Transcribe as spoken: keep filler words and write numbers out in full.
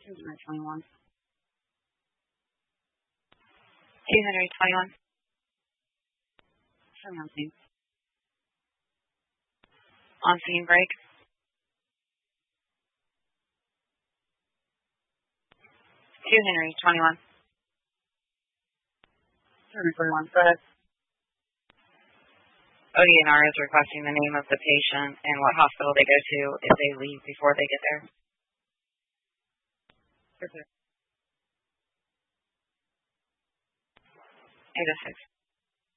two hundred twenty-one. two hundred twenty-one. seventeen. On scene break. two hundred twenty-one. two hundred twenty-one. Go ahead. O D N R is requesting the name of the patient and what hospital they go to if they leave before they get there. Okay. eight oh six.